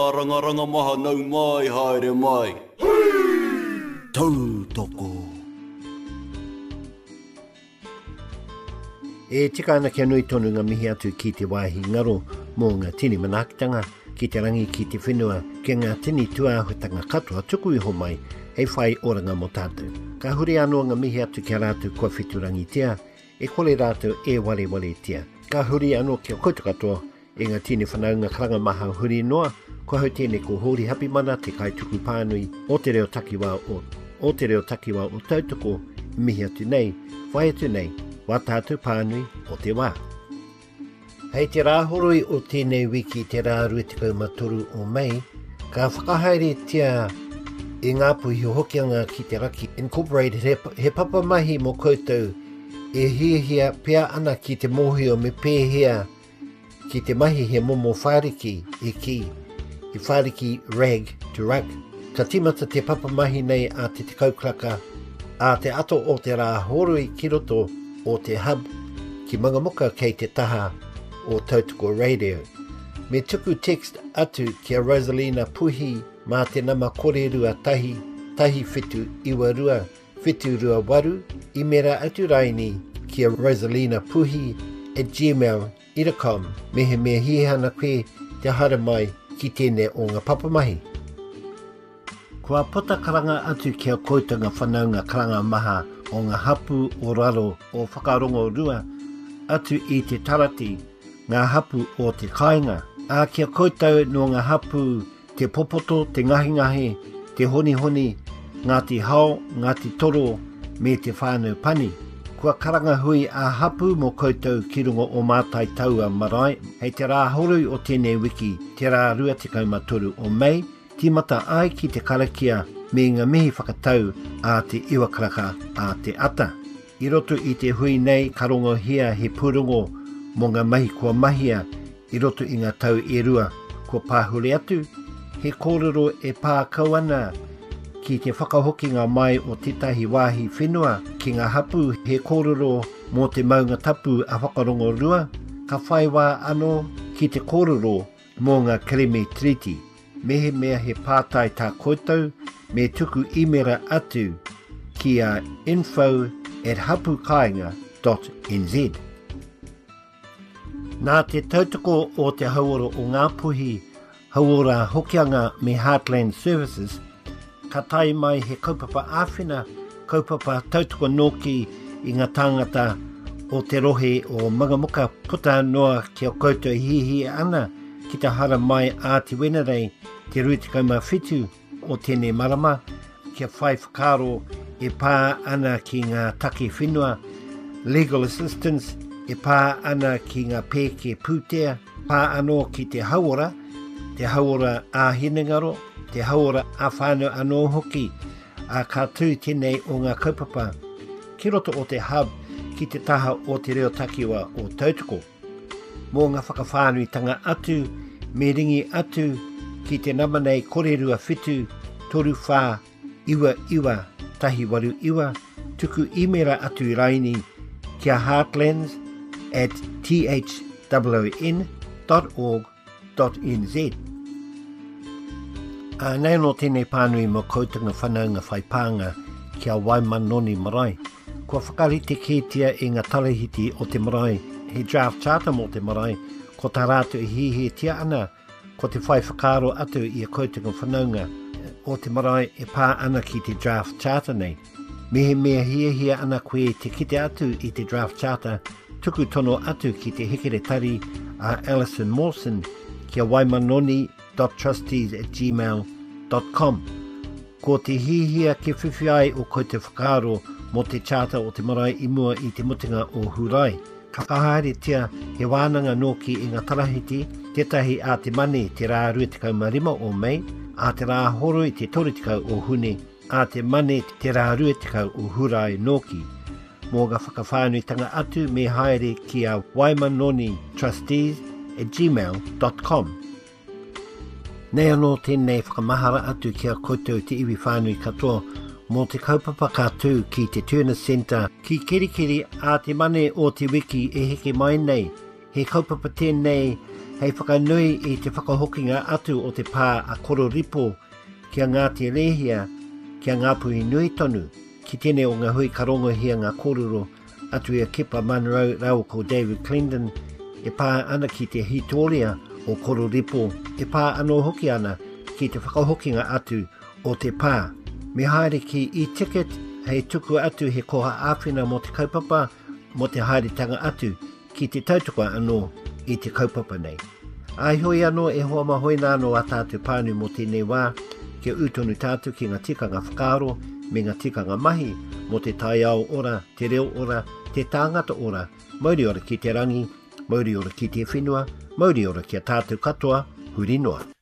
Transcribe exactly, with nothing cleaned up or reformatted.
Ranga maha nau mai haere mai. Tau toko. E tika ana kia nui tonu ngā mihi atu ki te wāhi ngaro mō ngā tini manakitanga ki te rangi ki te whenua ki ngā tini tuāhutanga katoa tuku iho mai hei whai oranga mo tātou. Ka huri anō ngā mihi atu kia rātou kua whiturangi tia e kore rātou e wale wale tia. Ka huri anō kia koutu katoa e ngā tini whanaunga karanga maha huri noa kua hau tēne ko hori hapi mana te kai tuku pānui o te reo takiwa o, o te reo takiwa o tautoko mihi atu nei, whai atu nei, wā tātou pānui o te wā. Hei te rāhoroi o tēnei wiki te rā ruetikau matoru o Mei, ka whakahaere tia e ngā puhi hokianga ki te raki Incorporated he, he papa mahi mo koutou e hiahia pea ana ki te mōhio me pēhea ki te mahi he momo whāriki e ki i whāriki rag to rug. Ka timata te papa mahi nei a te te kaukraka a te ato o te rāhoroi ki roto o te hub ki mangamuka kei te taha o Tautoko Radio. Me tuku text atu ki a Rosalina Puhi mā te nama kore rua tahi, tahi whitu iwa rua, whitu rua waru, i mera atu raini ki a Rosalina Puhi at gmail dot com. Mehe mea hihana koe te hara mai ki tēne o ngā papamahi. Kua puta karanga atu kia koutanga whanaunga karanga maha o ngā hapu o raro o whakarongo rua atu i te tarati ngā hapu o te kāinga. A kia koutou no ngā hapu te popoto, te ngahi-ngahi, te honi-honi, Ngāti Hao, Ngāti Toro, me te whānau pani. Kua karanga hui a hapu mo koutou ki rungo o mātai taua marae, hei te rā horui o tēnei wiki, te rā rua tekau matoru o Mei, timata ai ki te karakia me ngā mihi whakatau a te iwakaraka a te ata. I roto i te hui nei karongo hia he pūrongo mo ngā mahi kua mahia, i roto i ngā tau e rua kua pāhure atu, he kōrero e pā kauana ki te whakahokinga mai o tētahi wāhi whenua ki ngā hapu he kōrero mō te maunga tapu a whakarongo rua, ka whai wā anō ki te kōrero mō ngā Kereme Treaty. Mehe mea he pātai tā koutou me tuku imera atu ki a info at hapukainga dot n z. Nā te tautoko o te hauora o ngā puhi hauora hokianga me Heartland Services, ka tai mai he kaupapa āwhina, kaupapa tautoko noki i ngā tāngata o te rohe o Mangamuka puta noa kia koutou hihi ana ki te hara mai a te wenerei te ruitikau mā whitu o tēnei marama kia whai whakaro e pā ana ki ngā take whenua, legal assistance e pā ana ki ngā pēke pūtea, pā anō ki te hauora, te hauora a hinengaro, te hauora a whānau anō hoki, a kātū tēnei o ngā kaupapa, ki roto o te hub ki te taha o te reo takiwa o Tautoko. Mō ngā whakawhānuitanga atu, me ringi atu, ki te namanei korerua whitu, toru whā, iwa iwa, tahi waru iwa, tuku imera atu raini, kia heartlands at t h w n dot org dot n z. A nei no tēnei pānui mo koutunga whanaunga whaipānga kia Waimanoni marae. Kua whakarite kētia e ngā tarahiti o te marae, he draft charter mo te marae, ko tā rātu e hihi tia ana, ko te whai whakaro atu i a koutunga whanaunga o te marae e pā ana ki te draft charter nei. Mehe mea hia hia ana koe te kite atu i te draft charter, tuku tono atu ki te hekere tari a Alison Mawson kia waimanoni dot trustees at gmail dot com. Ko te hihia ke whiwhiai o koe te whakaro mo te charter o te marae i mua i te mutinga o Hurai. Ka whahaere tia he wānanga noki i ngā tarahiti, tētahi a te mane te rā ruetikau marima o Mei, a te rā horo i te toretikau o Hune, a te mane te rā ruetikau o Hurai noki. Mō ngā whakawhānuitanga atu me haere ki a waimanoni trustees at gmail dot com. Nei anō tēnei whakamahara atu kia koutou te iwi whānui katoa mō te kaupapa kātū ki te Turner Centre ki Kirikiri a te mane o te wiki e heke mai nei. He kaupapa tēnei hei whakanui i te whakahokinga atu o te pā a kororipo kia ngā te lehia, kia ngā puhi nui tonu, ki tene o ngā hui karongo hia ngā kōrero atu ia Kipa Monroe rau ko David Clendon, e pā ana ki te hitoria o kororipo, e pā anō hoki ana ki te whakahokinga atu o te pā. Me haere ki e-ticket, hei tuku atu he koha āwhina mo te kaupapa, mo te haeretanga atu ki te tautuka anō i te kaupapa nei. Ai hoi anō e hoa mahoi nā anō a tātou pānu mo tēnei wā, kia utonu tātou ki ngā tikanga whakaaro, me ngā tikanga mahi, mo te tai ao ora, te reo ora, te tāngata ora, mauri ora ki te rangi, mauri ora ki te whenua, mauri ora ki a tātou katoa, huri noa.